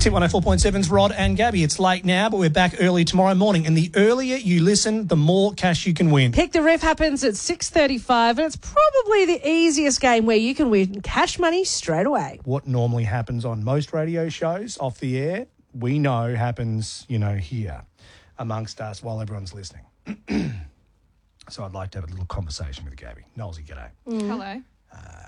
Tip 104.7's Rod and Gabby. It's late now, but we're back early tomorrow morning. And the earlier you listen, the more cash you can win. Pick the Riff happens at 6:35, and it's probably the easiest game where you can win cash money straight away. What normally happens on most radio shows off the air, we know happens, here amongst us while everyone's listening. So I'd like to have a little conversation with Gabby. Nolsey, g'day. Hello.